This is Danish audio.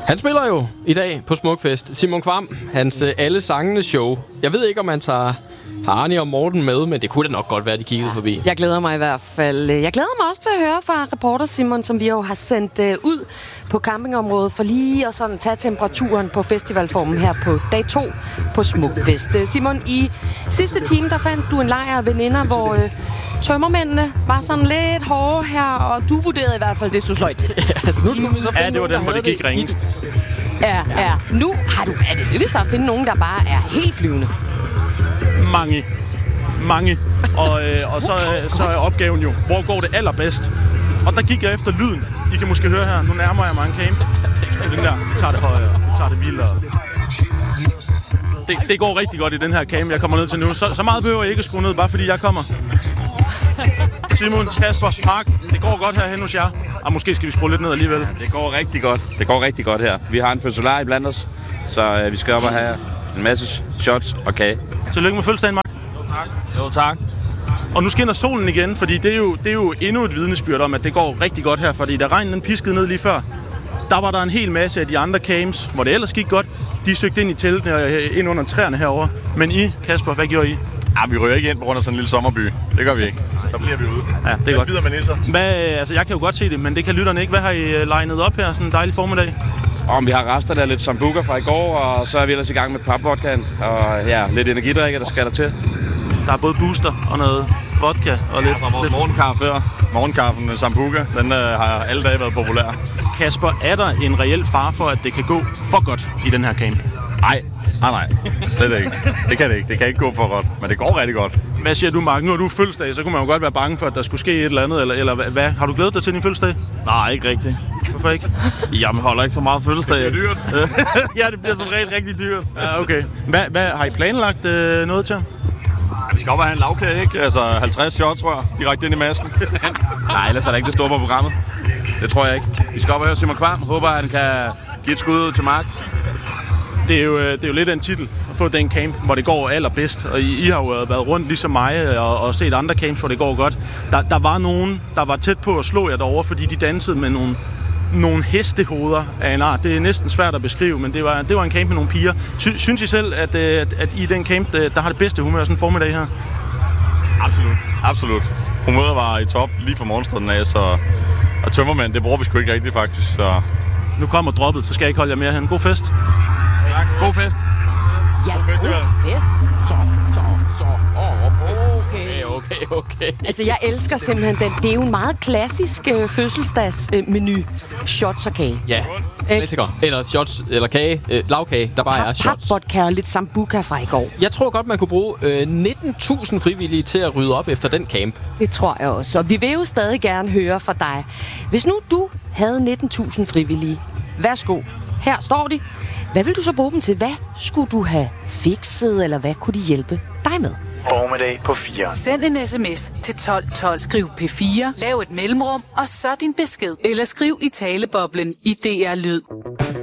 Han spiller jo i dag på Smukfest. Simon Kvam, hans Alle Sangene show. Jeg ved ikke, om han tager Arne og Morten med, men det kunne da nok godt være, de kiggede forbi. Jeg glæder mig i hvert fald. Jeg glæder mig også til at høre fra reporter Simon, som vi jo har sendt ud på campingområdet for lige at sådan tage temperaturen på festivalformen her på dag 2 på Smukfest. Simon, i sidste time, der fandt du en lejr af veninder, hvor tømmermændene var sådan lidt hårde her, og du vurderede i hvert fald, det stod sløjt til. Nu skulle vi så finde det var den, hvor det gik ringest. Ja. Nu er det lykkedes at finde nogen, der bare er helt flyvende. Mange. Og så er opgaven jo, hvor går det allerbedst? Og der gik jeg efter lyden. I kan måske høre her, nu nærmer jeg mig en camp. Den der, vi tager det højere, vi tager det vildere. Det går rigtig godt i den her camp, jeg kommer ned til nu. Så meget behøver jeg ikke at skrue ned, bare fordi jeg kommer. Simon, Kasper, Mark, det går godt herhen hos jer. Og måske skal vi skrue lidt ned alligevel. Det går rigtig godt. Det går rigtig godt her. Vi har en fødselar iblandt os, så vi skal op og have en masse shots og kage. Tillykke med fødselsdagen, Mark. Jo, tak. Og nu skinner solen igen, fordi det er jo endnu et vidnesbyrd om, at det går rigtig godt her. Fordi da regnen piskede ned lige før, der var der en hel masse af de andre camps, hvor det ellers gik godt. De søgte ind i teltene og ind under træerne herovre. Men I, Kasper, hvad gjorde I? Ja, vi ryger ikke ind på grund af sådan en lille sommerby. Det gør vi ikke. Der bliver vi ude. Ja, det er godt. Bider man i sig. Jeg kan jo godt se det, men det kan lytterne ikke. Hvad har I legnet op her sådan en dejlig formiddag? Vi har rester der lidt sambuca fra i går, og så er vi ellers i gang med papvodka og lidt energidrikke, der skal der til. Der er både booster og noget vodka og lidt morgenkaffe før. Morgenkaffen med sambuca, den har alle dage været populær. Kasper, er der en reel fare for, at det kan gå for godt i den her camp? Nej. Slet ikke. Det kan det ikke. Det kan ikke gå for godt, men det går rigtig godt. Hvad siger du, Mark? Nu er du fødselsdag, så kunne man jo godt være bange for, at der skulle ske et eller andet. Eller hvad? Har du glædet dig til din fødselsdag? Nej, ikke rigtigt. Hvorfor ikke? Jamen, holder ikke så meget fødselsdag. Det bliver dyrt. Ja, det bliver som regel rigtig dyrt. Ja, okay. Hvad har I planlagt noget til? Vi skal op og have en lavkage, ikke? Altså 50 shots, tror jeg, direkte ind i masken. Nej, ellers er der ikke det store på programmet. Det tror jeg ikke. Vi skal op og høre Simon Kvam. Håber, han kan give et skud ud til Mark. Det er jo lidt af en titel at få den camp, hvor det går allerbedst. Og I har jo været rundt ligesom mig og set andre camps, hvor det går godt. Der var nogen, der var tæt på at slå jer derovre, fordi de dansede med nogle hestehoveder af en art. Det er næsten svært at beskrive, men det var en camp med nogle piger. Synes I selv, at I den camp, der har det bedste humør sådan en formiddag her? Absolut. Humøret var i top lige fra morgenstunden af, så og tømmermænd, det bruger vi sgu ikke rigtigt faktisk. Så. Nu kommer droppet, så skal jeg ikke holde jer mere hen. God fest. God fest. Ja, god fest. Okay. Altså, jeg elsker simpelthen den. Det er jo en meget klassisk fødselsdagsmenu. Shots og kage. Ja, klassiker. Eller shots, eller kage, lavkage, der bare er shots. Papvodka og lidt sambuca fra i går. Jeg tror godt, man kunne bruge 19.000 frivillige til at rydde op efter den camp. Det tror jeg også. Og vi vil jo stadig gerne høre fra dig. Hvis nu du havde 19.000 frivillige, værsgo. Her står de. Hvad vil du så bruge dem til? Hvad skulle du have fikset, eller hvad kunne de hjælpe dig med? Formiddag på 4. Send en sms til 1212, skriv P4, lav et mellemrum, og så din besked. Eller skriv i taleboblen i DR Lyd.